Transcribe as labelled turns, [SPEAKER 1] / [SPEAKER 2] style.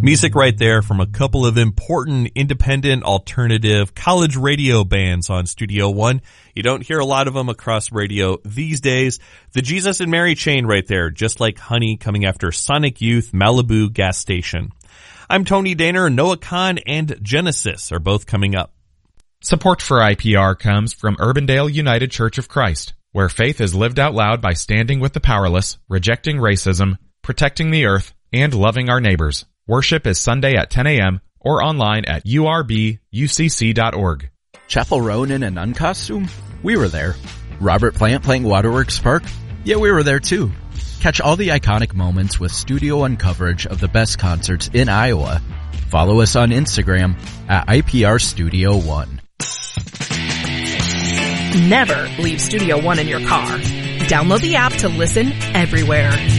[SPEAKER 1] Music right there from a couple of important independent alternative college radio bands on Studio One. You don't hear a lot of them across radio these days. The Jesus and Mary chain right there, Just Like Honey, coming after Sonic Youth, Malibu Gas Station. I'm Tony Daner. Noah Kahn and Genesis are both coming up.
[SPEAKER 2] Support for IPR comes from Urbandale United Church of Christ, where faith is lived out loud by standing with the powerless, rejecting racism, protecting the earth, and loving our neighbors. Worship is Sunday at 10 a.m. or online at urbucc.org.
[SPEAKER 3] Chapel Roan in a nun costume? We were there. Robert Plant playing Waterworks Park? Yeah, we were there too. Catch all the iconic moments with Studio One coverage of the best concerts in Iowa. Follow us on Instagram at IPR Studio One.
[SPEAKER 4] Never leave Studio One in your car. Download the app to listen everywhere.